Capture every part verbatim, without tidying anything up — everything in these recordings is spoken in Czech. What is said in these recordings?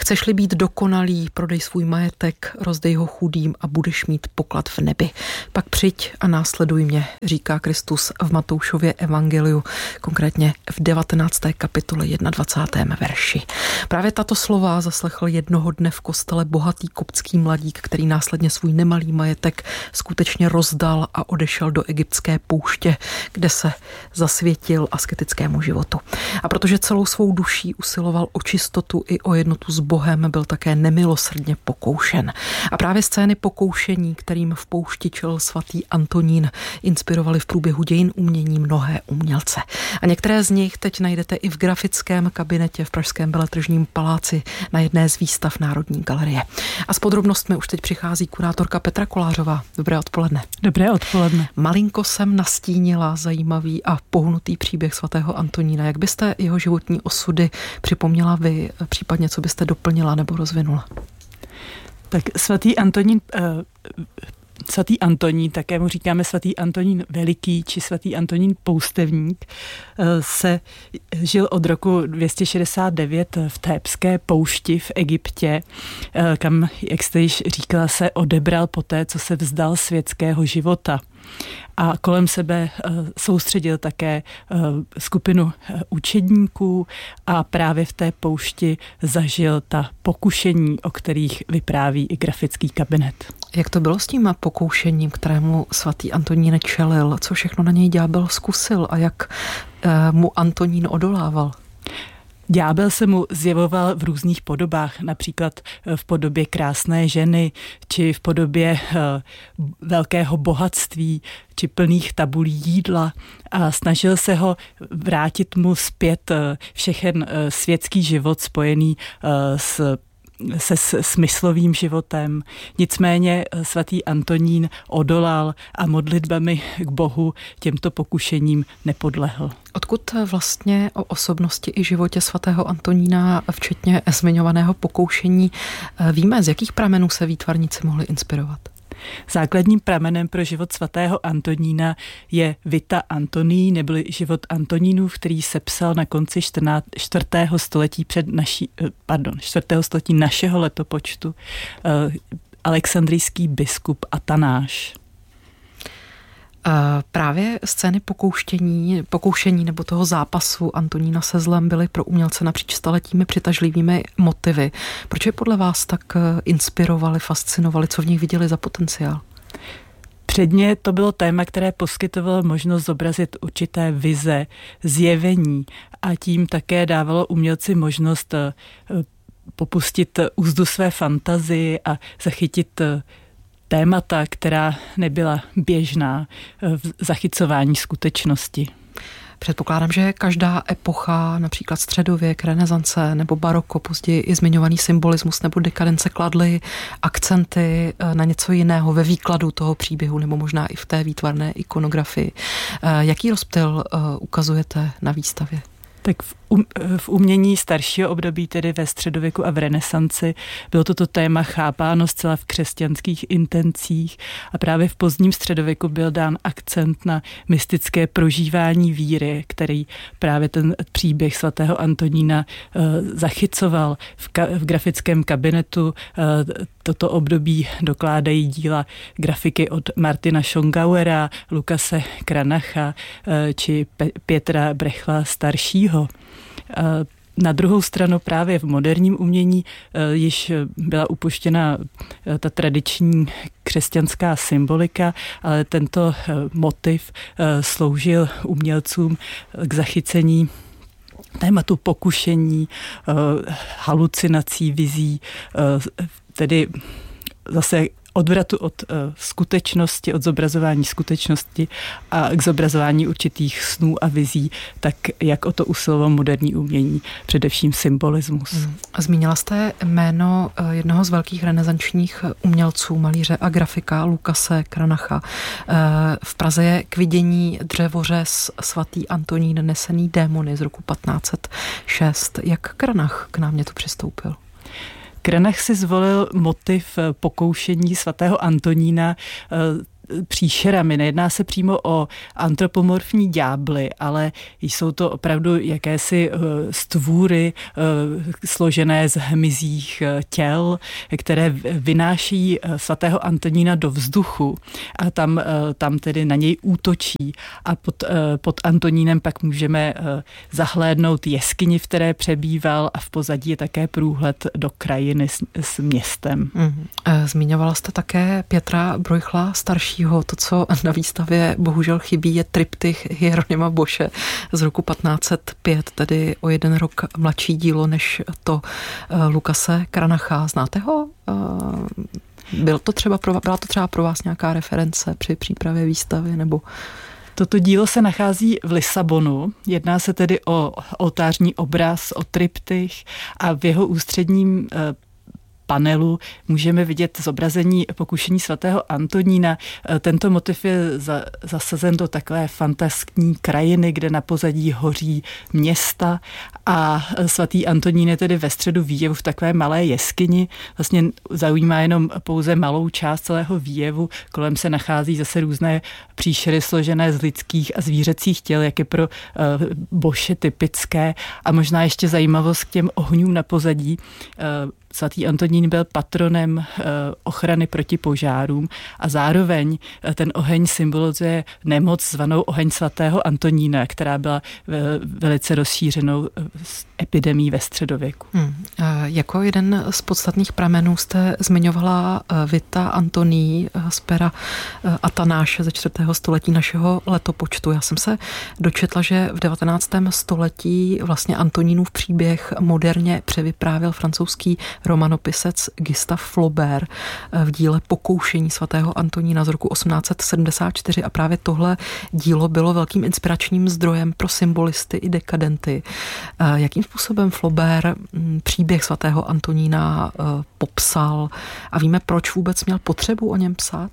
Chceš-li být dokonalý, prodej svůj majetek, rozdej ho chudým a budeš mít poklad v nebi. Pak přijď a následuj mě, říká Kristus v Matoušově evangeliu, konkrétně v devatenácté kapitole dvacátém prvním verši. Právě tato slova zaslechl jednoho dne v kostele bohatý koptský mladík, který následně svůj nemalý majetek skutečně rozdal a odešel do egyptské pouště, kde se zasvětil asketickému životu. A protože celou svou duší usiloval o čistotu i o jednotu s Bohem, byl také nemilosrdně pokoušen. A právě scény pokoušení, kterým v poušti čelil svatý Antonín, inspirovali v průběhu dějin umění mnohé umělce. A některé z nich teď najdete i v grafickém kabinetě v pražském Veletržním paláci na jedné z výstav Národní galerie. A s podrobnostmi už teď přichází kurátorka Petra Kolářová. Dobré odpoledne. Dobré odpoledne. Malinko jsem nastínila zajímavý a pohnutý příběh svatého Antonína. Jak byste jeho životní osudy připomněla vy, případně co byste doplnila nebo rozvinula? Tak svatý Antonín, uh, svatý Antonín, také mu říkáme svatý Antonín Veliký či svatý Antonín Poustevník, uh, se žil od roku dvě stě šedesát devět v Thébské poušti v Egyptě, uh, kam, jak jste již říkala, se odebral poté, co se vzdal světského života. A kolem sebe soustředil také skupinu učedníků a právě v té poušti zažil ta pokušení, o kterých vypráví i grafický kabinet. Jak to bylo s tím pokoušením, kterému svatý Antonín čelil? Co všechno na něj ďábel zkusil a jak mu Antonín odolával? Ďábel se mu zjevoval v různých podobách, například v podobě krásné ženy, či v podobě velkého bohatství, či plných tabulí jídla a snažil se ho vrátit mu zpět všechen světský život spojený s se smyslovým životem. Nicméně svatý Antonín odolal a modlitbami k Bohu těmto pokušením nepodlehl. Odkud vlastně o osobnosti i životě svatého Antonína, včetně zmiňovaného pokoušení, víme, z jakých pramenů se výtvarníci mohli inspirovat? Základním pramenem pro život svatého Antonína je Vita Antonii, neboli život Antonínův, který sepsal na konci čtvrtého století před naší, pardon, čtvrtého století našeho letopočtu alexandrijský biskup Atanáš. Právě scény pokouštění, pokoušení nebo toho zápasu Antonína se zlem byly pro umělce napříč staletími přitažlivými motivy. Proč je podle vás tak inspirovali, fascinovali, co v nich viděli za potenciál? Předně to bylo téma, které poskytovalo možnost zobrazit určité vize, zjevení a tím také dávalo umělci možnost popustit úzdu své fantazii a zachytit témata, která nebyla běžná v zachycování skutečnosti. Předpokládám, že každá epocha, například středověk, renesance nebo baroko, později i zmiňovaný symbolismus nebo dekadence kladly akcenty na něco jiného ve výkladu toho příběhu nebo možná i v té výtvarné ikonografii. Jaký rozptyl ukazujete na výstavě? Tak v, um, v umění staršího období, tedy ve středověku a v renesanci, bylo toto téma chápáno zcela v křesťanských intencích a právě v pozdním středověku byl dán akcent na mystické prožívání víry, který právě ten příběh svatého Antonína uh, zachycoval. V, ka- v grafickém kabinetu uh, toto období dokládají díla grafiky od Martina Schongauera, Lukase Kranacha uh, či Pe- Pětra Brechla staršího. Na druhou stranu právě v moderním umění již byla upuštěna ta tradiční křesťanská symbolika, ale tento motiv sloužil umělcům k zachycení tématu pokušení, halucinací, vizí, tedy zase odvratu od uh, skutečnosti, od zobrazování skutečnosti a k zobrazování určitých snů a vizí, tak jak o to usilovalo moderní umění, především symbolismus. Hmm. Zmínila jste jméno jednoho z velkých renesančních umělců, malíře a grafika Lukase Kranacha. V Praze je k vidění dřevořez svatý Antonín nesený démony z roku patnáct set šest. Jak Kranach k námětu přistoupil? Kranach si zvolil motiv pokoušení svatého Antonína příšerami. Nejedná se přímo o antropomorfní ďábly, ale jsou to opravdu jakési stvůry složené z hmyzích těl, které vynáší svatého Antonína do vzduchu a tam, tam tedy na něj útočí. A pod, pod Antonínem pak můžeme zahlédnout jeskyni, v které přebýval, a v pozadí je také průhled do krajiny s, s městem. Mm. Zmiňovala jste také Pětra Breuchla staršího. To, co na výstavě bohužel chybí, je triptych Hieronyma Bosche z roku patnáct set pět, tedy o jeden rok mladší dílo než to Lukase Cranacha. Znáte ho? Byl to třeba pro, byla to třeba pro vás nějaká reference při přípravě výstavy, nebo... Toto dílo se nachází v Lisabonu. Jedná se tedy o oltářní obraz, o triptych, a v jeho ústředním panelu můžeme vidět zobrazení pokušení svatého Antonína. Tento motiv je za, zasazen do takové fantaskní krajiny, kde na pozadí hoří města, a svatý Antonín je tedy ve středu výjevu v takové malé jeskyni. Vlastně zaujímá jenom pouze malou část celého výjevu. Kolem se nachází zase různé příšery složené z lidských a zvířecích těl, jak je pro uh, Bosche typické. A možná ještě zajímavost k těm ohňům na pozadí. Uh, Svatý Antonín byl patronem ochrany proti požárům a zároveň ten oheň symbolizuje nemoc zvanou oheň svatého Antonína, která byla velice rozšířenou epidemií ve středověku. Hmm. Jako jeden z podstatných pramenů jste zmiňovala Vita Antoní z pera Atanáše ze čtvrtého století našeho letopočtu. Já jsem se dočetla, že v devatenáctém století vlastně Antonínův příběh moderně převyprávěl francouzský romanopisec Gustave Flaubert v díle Pokoušení svatého Antonína z roku osmnáct set sedmdesát čtyři, a právě tohle dílo bylo velkým inspiračním zdrojem pro symbolisty i dekadenty. Jakým způsobem Flaubert příběh svatého Antonína popsal a víme, proč vůbec měl potřebu o něm psát?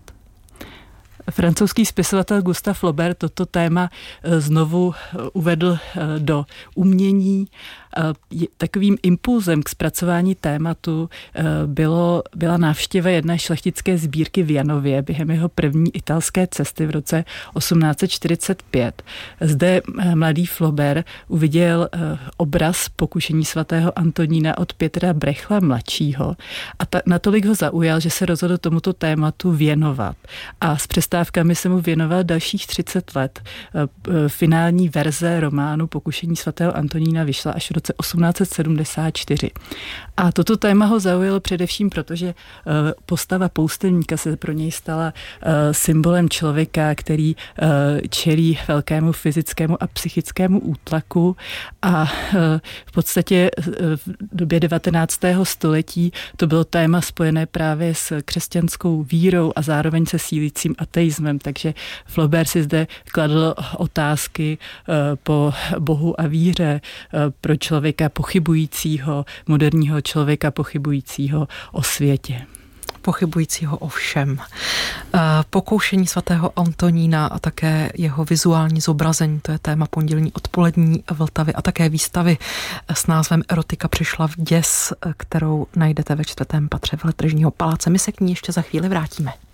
Francouzský spisovatel Gustave Flaubert toto téma znovu uvedl do umění. Takovým impulzem k zpracování tématu bylo, byla návštěva jedné šlechtické sbírky v Janově během jeho první italské cesty v roce osmnáct set čtyřicet pět. Zde mladý Flaubert uviděl obraz pokušení svatého Antonína od Pětra Breuchla mladšího a ta, natolik ho zaujal, že se rozhodl tomuto tématu věnovat. A s přestávkami se mu věnoval dalších třicet let. Finální verze románu Pokušení svatého Antonína vyšla až v roce osmnáct set sedmdesát čtyři. A toto téma ho zaujalo především proto, že postava poustelníka se pro něj stala symbolem člověka, který čelí velkému fyzickému a psychickému útlaku, a v podstatě v době devatenáctého století to bylo téma spojené právě s křesťanskou vírou a zároveň se sílícím ateismem, takže Flaubert si zde kladl otázky po Bohu a víře pro člověka pochybujícího, moderního člověka pochybujícího o světě. Pochybujícího o všem. Pokoušení svatého Antonína a také jeho vizuální zobrazení, to je téma pondělní odpolední Vltavy a také výstavy s názvem Erotika přišla v děs, kterou najdete ve čtvrtém patře Veletržního paláce. My se k ní ještě za chvíli vrátíme.